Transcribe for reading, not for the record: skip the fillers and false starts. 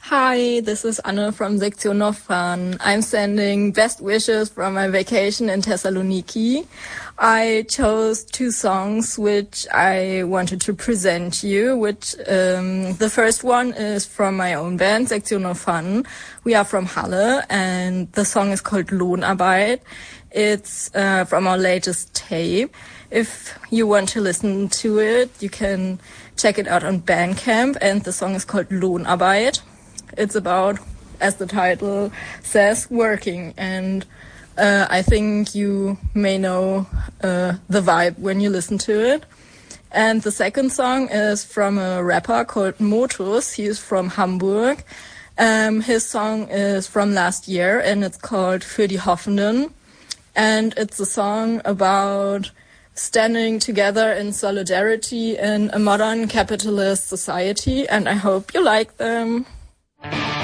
Hi, this is Anne from Sektion noch Fun. I'm sending best wishes from my vacation in Thessaloniki. I chose 2 songs which I wanted to present you, the first one is from my own band, Sektion noch Fun. We are from Halle and the song is called Lohnarbeit. It's from our latest tape. If you want to listen to it, you can check it out on Bandcamp, and the song is called Lohnarbeit. It's about, as the title says, working, and I think you may know the vibe when you listen to it. And the second song is from a rapper called Motus. He is from Hamburg. His song is from last year, and it's called Für die Hoffenden. And it's a song about standing together in solidarity in a modern capitalist society, and I hope you like them.